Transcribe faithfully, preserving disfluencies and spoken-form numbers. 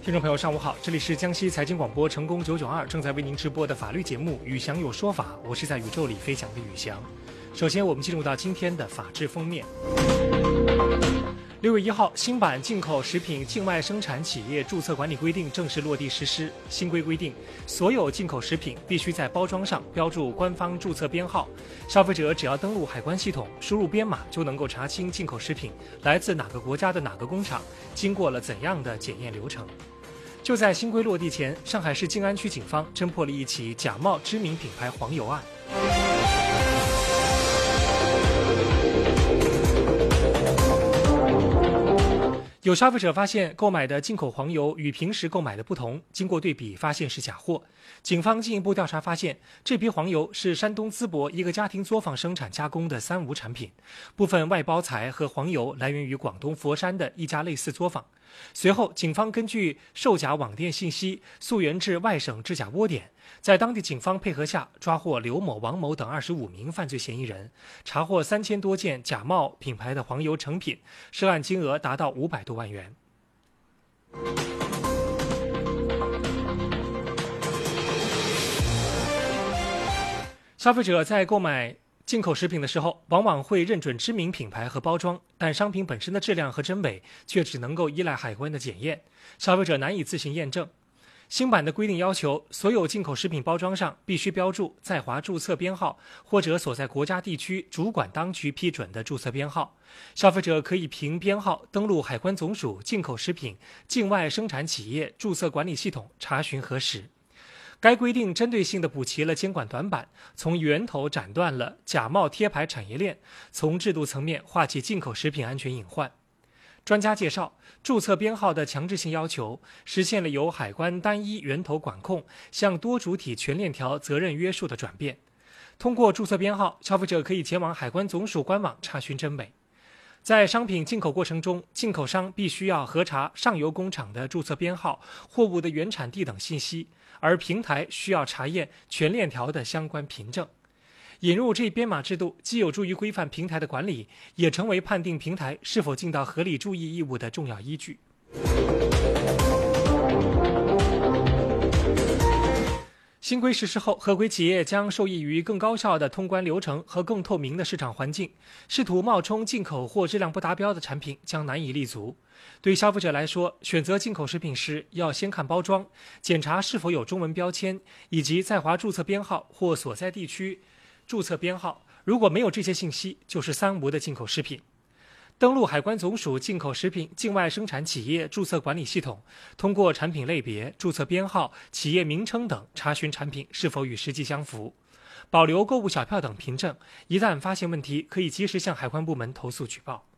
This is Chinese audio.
听众朋友，上午好，这里是江西财经广播成功九九二正在为您直播的法律节目《宇翔有说法》，我是在宇宙里飞翔的宇翔。首先，我们进入到今天的法治封面。六月一号，新版进口食品境外生产企业注册管理规定正式落地实施。新规规定，所有进口食品必须在包装上标注官方注册编号，消费者只要登录海关系统，输入编码就能够查清进口食品来自哪个国家的哪个工厂，经过了怎样的检验流程。就在新规落地前，上海市静安区警方侦破了一起假冒知名品牌黄油案。有消费者发现购买的进口黄油与平时购买的不同，经过对比发现是假货。警方进一步调查发现，这批黄油是山东淄博一个家庭作坊生产加工的三无产品，部分外包材和黄油来源于广东佛山的一家类似作坊。随后，警方根据售假网店信息溯源至外省制假窝点，在当地警方配合下，抓获刘某、王某等二十五名犯罪嫌疑人，查获三千多件假冒品牌的黄油成品，涉案金额达到五百多万元。消费者在购买进口食品的时候，往往会认准知名品牌和包装，但商品本身的质量和真伪却只能够依赖海关的检验，消费者难以自行验证。新版的规定要求，所有进口食品包装上必须标注在华注册编号或者所在国家地区主管当局批准的注册编号，消费者可以凭编号登录海关总署进口食品境外生产企业注册管理系统查询核实。该规定针对性地补齐了监管短板，从源头斩断了假冒贴牌产业链，从制度层面化解进口食品安全隐患。专家介绍，注册编号的强制性要求实现了由海关单一源头管控向多主体全链条责任约束的转变。通过注册编号，消费者可以前往海关总署官网查询真伪。在商品进口过程中，进口商必须要核查上游工厂的注册编号、货物的原产地等信息，而平台需要查验全链条的相关凭证。引入这一编码制度，既有助于规范平台的管理，也成为判定平台是否尽到合理注意义务的重要依据。新规实施后，合规企业将受益于更高效的通关流程和更透明的市场环境，试图冒充进口或质量不达标的产品将难以立足。对消费者来说，选择进口食品时要先看包装，检查是否有中文标签以及在华注册编号或所在地区注册编号，如果没有这些信息，就是三无的进口食品。登录海关总署进口食品境外生产企业注册管理系统，通过产品类别、注册编号、企业名称等查询产品是否与实际相符，保留购物小票等凭证。一旦发现问题，可以及时向海关部门投诉举报。